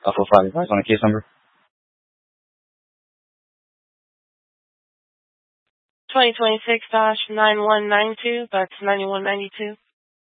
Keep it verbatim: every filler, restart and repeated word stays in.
Uh, for five advice on the case number. twenty twenty-six nine one nine two, that's ninety-one ninety-two.